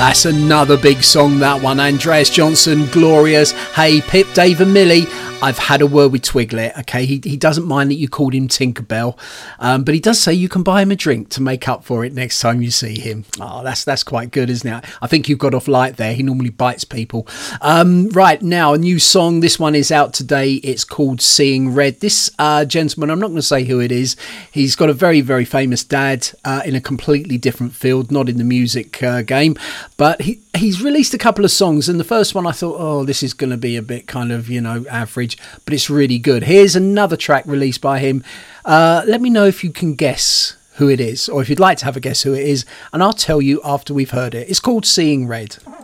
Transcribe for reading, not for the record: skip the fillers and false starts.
That's another big song, that one. Andreas Johnson, Glorious. Hey, Pip, Dave and Millie. I've had a word with Twiglet, okay? He doesn't mind that you called him Tinkerbell, but he does say you can buy him a drink to make up for it next time you see him. Oh, that's quite good, isn't it? I think you've got off light there. He normally bites people. Right, now, a new song. This one is out today. It's called Seeing Red. This gentleman, I'm not going to say who it is. He's got a very, very famous dad in a completely different field, not in the music game, but he's released a couple of songs, and the first one I thought, oh, this is going to be a bit kind of, average, but it's really good. Here's another track released by him. Let me know if you can guess who it is, or if you'd like to have a guess who it is, and I'll tell you after we've heard it. It's called Seeing Red.